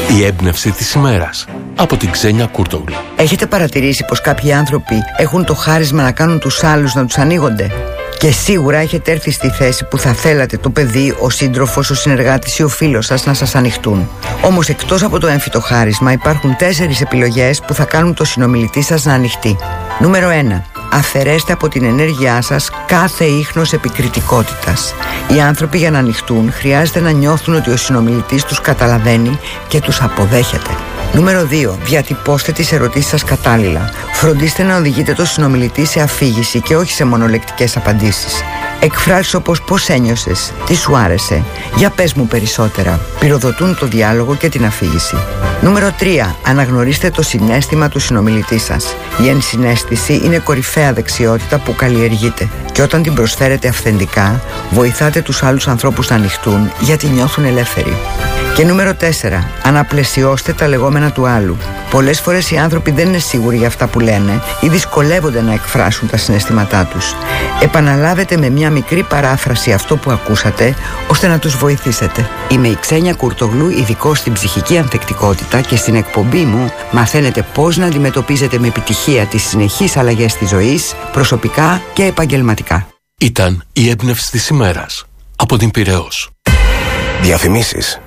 Η έμπνευση της ημέρας από την Ξένια Κούρτογλου. Έχετε παρατηρήσει πως κάποιοι άνθρωποι έχουν το χάρισμα να κάνουν τους άλλους να τους ανοίγονται? Και σίγουρα έχετε έρθει στη θέση που θα θέλατε το παιδί, ο σύντροφος, ο συνεργάτης ή ο φίλος σας να σας ανοιχτούν. Όμως εκτός από το έμφυτο χάρισμα υπάρχουν 4 επιλογές που θα κάνουν το συνομιλητή σας να ανοιχτεί. Νούμερο 1. Αφαιρέστε από την ενέργειά σας κάθε ίχνος επικριτικότητας. Οι άνθρωποι για να ανοιχτούν χρειάζεται να νιώθουν ότι ο συνομιλητής τους καταλαβαίνει και τους αποδέχεται. Νούμερο 2. Διατυπώστε τις ερωτήσεις σας κατάλληλα. Φροντίστε να οδηγείτε το συνομιλητή σε αφήγηση και όχι σε μονολεκτικές απαντήσεις. Εκφράσεις όπως πώς ένιωσες, τι σου άρεσε, για πες μου περισσότερα. Πυροδοτούν το διάλογο και την αφήγηση. Νούμερο 3. Αναγνωρίστε το συναίσθημα του συνομιλητή σας. Η ενσυναίσθηση είναι κορυφαία δεξιότητα που καλλιεργείτε και όταν την προσφέρετε αυθεντικά, βοηθάτε τους άλλους ανθρώπους να ανοιχτούν γιατί νιώθουν ελεύθεροι. Και νούμερο 4. Αναπλαισιώστε τα λεγόμενα του άλλου. Πολλές φορές οι άνθρωποι δεν είναι σίγουροι για αυτά που λένε ή δυσκολεύονται να εκφράσουν τα συναισθήματά τους. Επαναλάβετε με μια μικρή παράφραση αυτό που ακούσατε, ώστε να τους βοηθήσετε. Είμαι η Ξένια Κούρτογλου, ειδικός στην ψυχική ανθεκτικότητα, και στην εκπομπή μου μαθαίνετε πώς να αντιμετωπίζετε με επιτυχία τις συνεχείς αλλαγές της ζωής, προσωπικά και επαγγελματικά. Ήταν η έμπνευση της ημέρας από την Πειραιώς. Διαφημίσεις.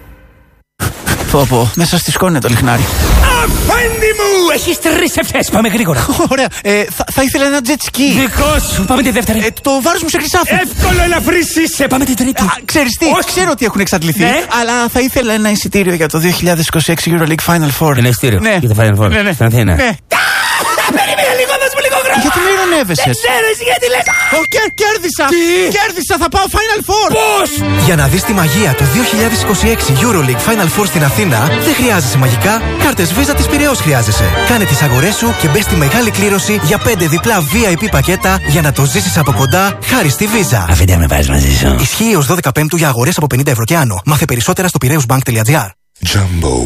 Πω, μέσα στη σκόνη το λιχνάρι. Αφέντη μου! Έχεις 3 ευθές, πάμε γρήγορα. Ωραία, θα ήθελα ένα jet ski. Δικό σου, πάμε τη δεύτερη. Το βάρος μου σε χρυσάφι. Εύκολο, ελαφρύς είσαι, πάμε τη τρίτη. Ξέρεις τι, ξέρω ότι έχουν εξαντληθεί, ναι, αλλά θα ήθελα ένα εισιτήριο για το 2026 EuroLeague Final Four. Ένα εισιτήριο, ναι, για το Final Four, ναι, στην Αθήνα. Ναι. Περίμενε λίγο, δώσ' μου λίγο χρόνο. Γιατί με ειρωνεύεσαι? Δεν ξέρω εσύ γιατί λες. Κέρδισα! Τι? Κέρδισα, θα πάω Final Four! Πώς? Για να δεις τη μαγεία του 2026 EuroLeague Final Four στην Αθήνα, δεν χρειάζεσαι μαγικά, κάρτες Visa της Πειραιώς χρειάζεσαι. Κάνε τις αγορές σου και μπες στη μεγάλη κλήρωση για 5 διπλά VIP πακέτα για να το ζήσεις από κοντά χάρη στη Visa. Αφήντε με πας μαζί σου. Ισχύει ως 12 Πέμπτου για αγορές από 50 ευρώ και άνω. Μάθε περισσότερα στο piraeusbank.gr. Jumbo.